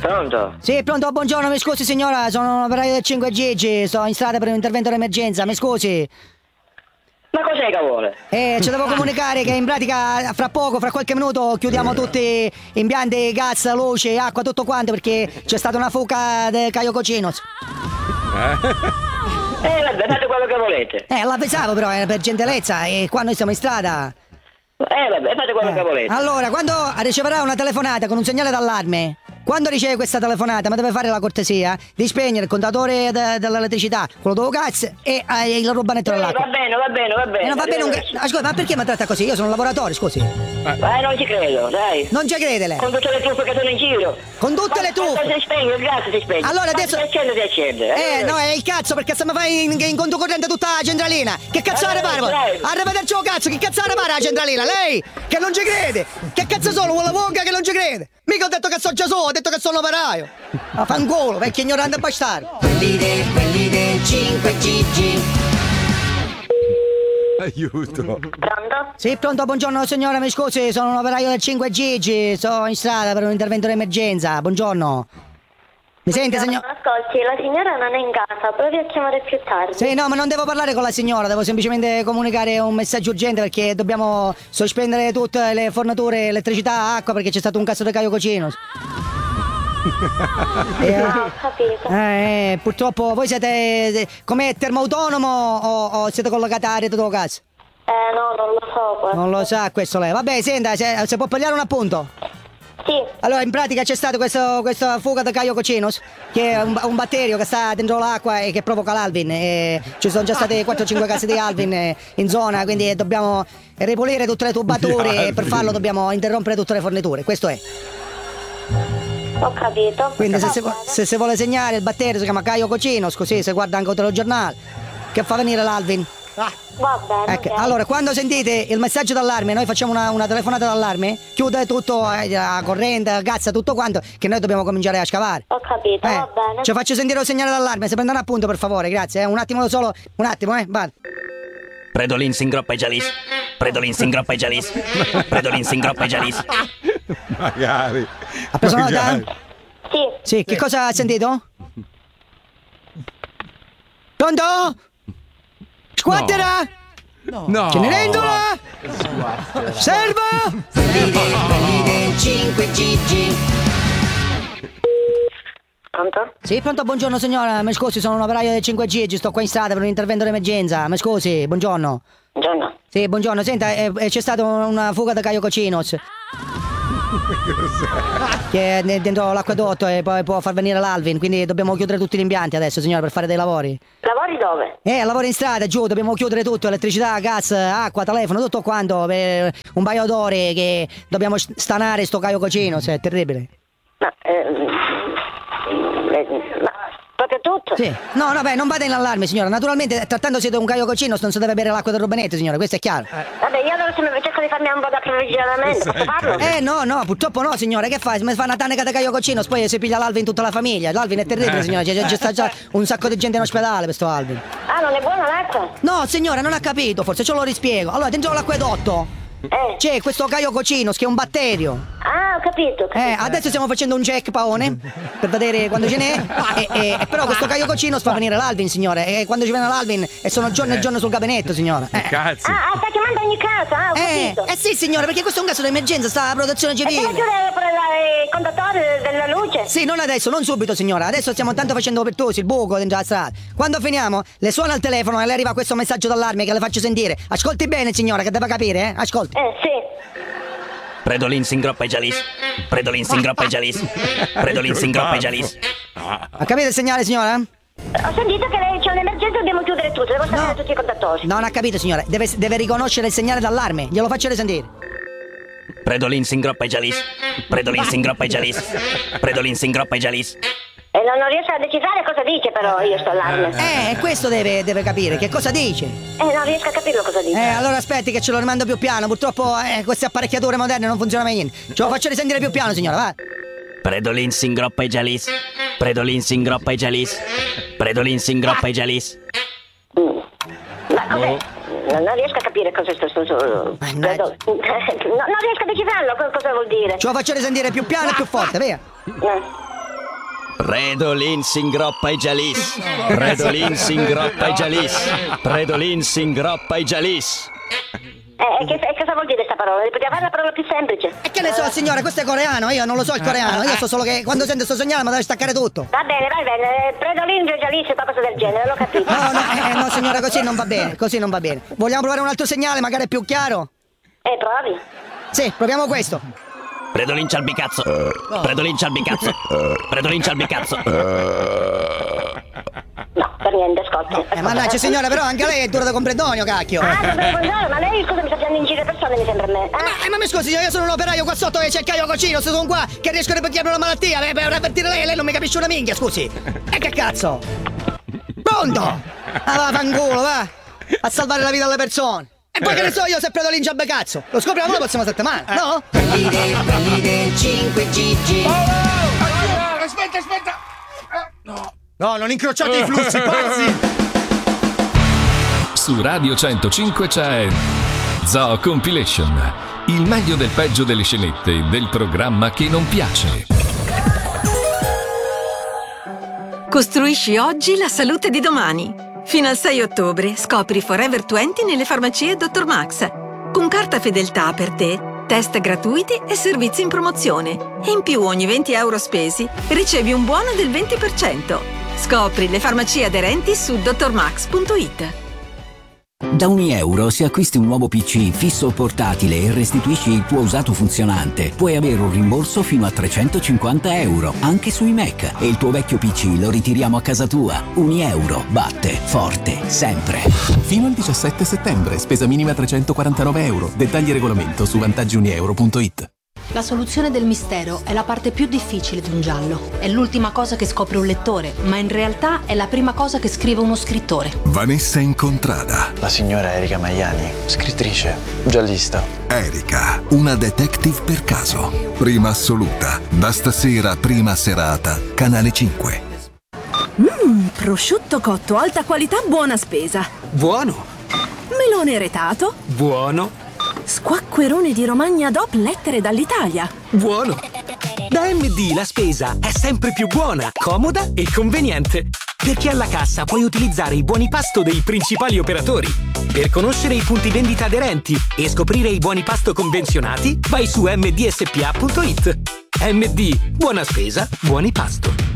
Pronto? Sì, pronto, buongiorno, mi scusi signora, sono un operaio del 5 Gigi, sto in strada per un intervento d'emergenza, mi scusi. Ma cos'è che vuole? Ci devo comunicare che in pratica fra poco, fra qualche minuto, chiudiamo tutti impianti, gas, luce, acqua, tutto quanto perché c'è stata una fuga del Caio Cocinos. Vabbè, fate quello che volete. L'avvisavo però, per gentilezza, e qua noi siamo in strada. Vabbè, fate quello che volete. Allora, quando riceverà una telefonata con un segnale d'allarme, quando riceve questa telefonata, mi deve fare la cortesia di spegnere il contatore dell'elettricità, quello del gas e il rubinetto dell'acqua. Va bene. Non va bene Ascolta, ma perché mi tratta così? Io sono un lavoratore, scusi. Non ci credo, dai. Non ci crede lei? Con tutte le truffe che sono in giro. Con tutte le truffe? Si spegne, il gas si spegne. Allora adesso... Si accende. No, è il cazzo, perché se mi fai in conto corrente tutta la centralina. Che cazzo repara? Arrivederci il cazzo, che cazzo repara la centralina? Lei, che non ci crede. Che cazzo sono, quella vonga che non ci crede. Mica ho detto che sono già solo, ho detto che sono operaio. Ma fangolo, vecchio ignorante bastardo. Quelli del 5 Gigi. Aiuto. Pronto? Sì, pronto, buongiorno signora, mi scusi, sono un operaio del 5 Gigi, sto in strada per un intervento d'emergenza, buongiorno. Mi sente signora? Ascolti, la signora non è in casa, provi a chiamare più tardi. Sì, no, ma non devo parlare con la signora, devo semplicemente comunicare un messaggio urgente perché dobbiamo sospendere tutte le forniture, elettricità, acqua perché c'è stato un cazzo di Caio Cocinos. Ho capito. Purtroppo voi siete come termoautonomo o siete collegati a rete del gas? No, non lo so questo. Non lo sa questo lei. Vabbè, senta, se può pigliare un appunto. Sì. Allora, in pratica c'è stato questa fuga di Caio Cocinos, che è un batterio che sta dentro l'acqua e che provoca l'Alvin. E ci sono già state 4-5 case di Alvin in zona, quindi dobbiamo ripulire tutte le tubature e per farlo dobbiamo interrompere tutte le forniture. Questo è. Ho capito. Quindi se si vuole segnare il batterio si chiama Caio Cocinos, così si guarda anche il telegiornale, che fa venire l'Alvin. Va bene. Ecco, ok. allora quando sentite il messaggio d'allarme, noi facciamo una telefonata d'allarme, chiude tutto, la corrente, il gas, tutto quanto, che noi dobbiamo cominciare a scavare. Ho capito, va bene. Ci faccio sentire il segnale d'allarme, se prendano appunto per favore, grazie, un attimo solo, va. Predolin si ingroppa i Jalis. Predolin si ingroppa i Jalis. Predolin si ingroppa i Jalis. Magari. Ha preso nota? Magari. Sì. Sì, che cosa ha sentito? Pronto? Squattera? No. Cenerentola? Serva? Quelli del 5 Gigi. Pronto? Sì, pronto, buongiorno signora, mi scusi, sono un operaio del 5 Gigi, sto qua in strada per un intervento d'emergenza, mi scusi, buongiorno. Buongiorno. Sì, buongiorno, senta, c'è stata una fuga da Caio Cocinos. Che è dentro l'acquedotto e poi può far venire l'Alvin, quindi dobbiamo chiudere tutti gli impianti adesso signora per fare dei lavori. Lavori dove? Lavori in strada, giù, dobbiamo chiudere tutto, elettricità, gas, acqua, telefono, tutto quanto, per un paio d'ore che dobbiamo stanare sto Caio Cocinos, è terribile. Ma proprio tutto? Sì. No, beh, non vada in allarme signora, naturalmente trattandosi di un Caio Cocinos non si deve bere l'acqua del rubinetto signora, questo è chiaro. Vabbè, io allora cerco di farmi un po' da approvvigionamento, posso farlo? No, purtroppo no signora, che fai? Se mi fa una tanica da Caio Cocinos poi si piglia l'Alvin tutta la famiglia, l'Alvin è terribile signora, c'è sta già un sacco di gente in ospedale per sto Alvin. Ah, non è buona l'acqua? No signora, non ha capito, forse ce lo rispiego. Allora, dentro l'acquedotto c'è questo Caio Cocinos che è un batterio. Ah, ho capito. Adesso stiamo facendo un check paone per vedere quando ce n'è. Però questo Caio Cocinos fa venire l'Alvin, signore. E quando ci viene l'Alvin e sono giorno e giorno sul gabinetto, signora. Cazzo. Sta chiamando ogni casa, ho capito. Sì, signore, perché questo è un caso d'emergenza, sta la protezione E deve civile. chiudere pure il contatore della luce? Sì, non adesso, non subito, signora. Adesso stiamo tanto facendo pertosi, il buco dentro la strada. Quando finiamo, le suona il telefono e le arriva questo messaggio d'allarme che le faccio sentire. Ascolti bene, signora, che deve capire, Ascolti. Sì. Predolin si ingroppa i Jalis. Predolin si ingroppa i Jalis. Predolin si ingroppa i Jalis. Ha capito il segnale, signora? Ho sentito che c'è un'emergenza e dobbiamo chiudere tutto, devo stare tutti i contatori. No, non ha capito, signora. Deve riconoscere il segnale d'allarme. Glielo faccio risentire. Predolin si ingroppa i Jalis. Predolin si ingroppa i Jalis. Predolin si ingroppa i Jalis. E non riesco a decifrare cosa dice però io sto allarme. Questo deve capire. Che cosa dice? Non riesco a capirlo cosa dice. Allora aspetti che ce lo rimando più piano. Purtroppo queste apparecchiature moderne non funzionano mai niente. Ce lo faccio risentire più piano, signora, va. Predolin si ingroppa i Jalis. Predolin si ingroppa i Jalis. Predolin si ingroppa i Jalis. Ma cos'è? Non riesco a capire cosa non riesco a decifrarlo, cosa vuol dire. Ce lo faccio risentire più piano e più forte, via. Predolin si ingroppa i Jalis. Predolin si ingroppa i Jalis. Predolin si ingroppa i Jalis. Cosa vuol dire questa parola? Poteva fare la parola più semplice. E che ne so, signora, questo è coreano, io non lo so il coreano, io so solo che quando sento sto segnale mi deve staccare tutto. Va bene, Predolin, Jalis e qualcosa del genere, l'ho capito. No, signora, così non va bene, così non va bene. Vogliamo provare un altro segnale, magari è più chiaro? Provi. Sì, proviamo questo. Predolin c'ha il bicazzo. Predolin c'ha il bicazzo. Predolin c'ha il bicazzo. No, per niente, ascolti. Mannaggia signora, però anche lei è dura da comprendonio, cacchio. Ma lei scusa mi sta prendendo in giro le persone, mi sembra a me. Ma mi scusi, io sono un operaio qua sotto che cerca io cocino, se sono qua che riesco a ripetiare una malattia, per avvertire lei non mi capisce una minchia, scusi. E che cazzo? Pronto? Va, fanculo, va. A salvare la vita alle persone. E poi che ne so io se Predolin c'ha becazzo? Lo scopriamo la prossima settimana, no? Quelli del 5 GG. Aspetta. No, non incrociate i flussi, pazzi! Su Radio 105 c'è Zoo Compilation, il meglio del peggio delle scenette del programma che non piace. Costruisci oggi la salute di domani. Fino al 6 ottobre scopri Forever 20 nelle farmacie Dr. Max. Con carta fedeltà per te, test gratuiti e servizi in promozione. E in più ogni 20 euro spesi ricevi un buono del 20%. Scopri le farmacie aderenti su drmax.it. Da €1 se acquisti un nuovo PC fisso o portatile e restituisci il tuo usato funzionante, puoi avere un rimborso fino a €350, anche sui Mac. E il tuo vecchio PC lo ritiriamo a casa tua. €1 batte forte, sempre. Fino al 17 settembre, spesa minima €349. Dettagli e regolamento su vantaggiunieuro.it. La soluzione del mistero è la parte più difficile di un giallo. È l'ultima cosa che scopre un lettore, ma in realtà è la prima cosa che scrive uno scrittore. Vanessa Incontrada. La signora Erika Maiani, scrittrice, giallista. Erika, una detective per caso. Prima assoluta. Da stasera, prima serata. Canale 5. Prosciutto cotto, alta qualità, buona spesa. Buono. Melone retato. Buono. Squacquerone di Romagna DOP, lettere dall'Italia. Buono. Da MD la spesa è sempre più buona, comoda e conveniente. Perché alla cassa puoi utilizzare i buoni pasto dei principali operatori. Per conoscere i punti vendita aderenti e scoprire i buoni pasto convenzionati, vai su mdspa.it. MD, buona spesa, buoni pasto.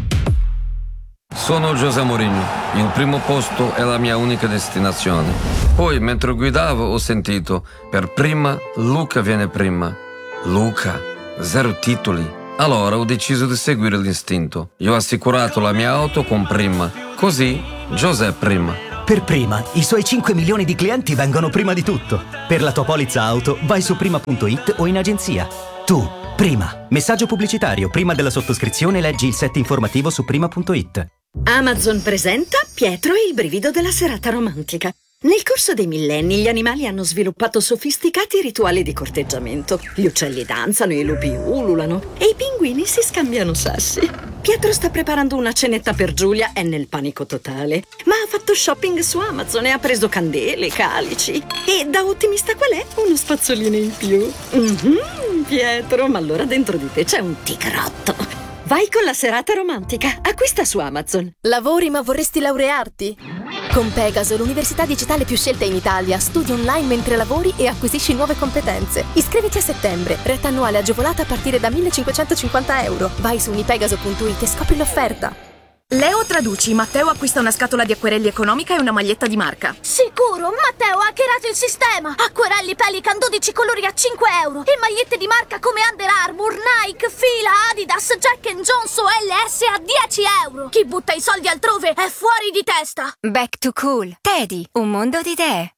Sono José Mourinho. Il primo posto è la mia unica destinazione. Poi, mentre guidavo, ho sentito: per prima, Luca viene prima. Luca, 0 titoli. Allora ho deciso di seguire l'istinto. Io ho assicurato la mia auto con Prima. Così, José prima. Per Prima, i suoi 5 milioni di clienti vengono prima di tutto. Per la tua polizza auto, vai su prima.it o in agenzia. Tu, Prima. Messaggio pubblicitario. Prima della sottoscrizione leggi il set informativo su prima.it. Amazon presenta Pietro e il brivido della serata romantica. Nel corso dei millenni gli animali hanno sviluppato sofisticati rituali di corteggiamento. Gli uccelli danzano, i lupi ululano e i pinguini si scambiano sassi. Pietro sta preparando una cenetta per Giulia, è nel panico totale. Ma ha fatto shopping su Amazon e ha preso candele, calici. E da ottimista qual è, uno spazzolino in più. Pietro, ma allora dentro di te c'è un tigrotto. Vai con la serata romantica. Acquista su Amazon. Lavori ma vorresti laurearti? Con Pegaso, l'università digitale più scelta in Italia, studi online mentre lavori e acquisisci nuove competenze. Iscriviti a settembre. Retta annuale agevolata a partire da €1.550. Vai su unipegaso.it e scopri l'offerta. Leo traduci, Matteo acquista una scatola di acquerelli economica e una maglietta di marca. Sicuro, Matteo ha hackerato il sistema. Acquerelli Pelican 12 colori a €5 e magliette di marca come Under Armour, Nike, Fila, Adidas, Jack & Jones o LS a €10. Chi butta i soldi altrove è fuori di testa. Back to Cool. Teddy, un mondo di idee.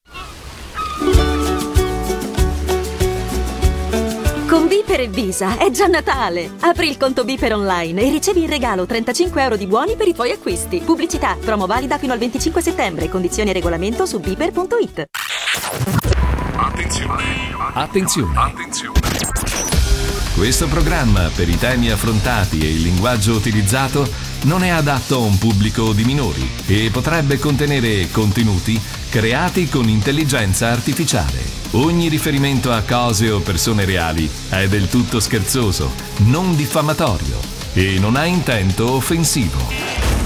Con Biper e Visa è già Natale! Apri il conto Biper online e ricevi in regalo €35 di buoni per i tuoi acquisti. Pubblicità, promo valida fino al 25 settembre. Condizioni e regolamento su biper.it. Attenzione. Questo programma, per i temi affrontati e il linguaggio utilizzato, non è adatto a un pubblico di minori e potrebbe contenere contenuti creati con intelligenza artificiale. Ogni riferimento a cose o persone reali è del tutto scherzoso, non diffamatorio. e non ha intento offensivo.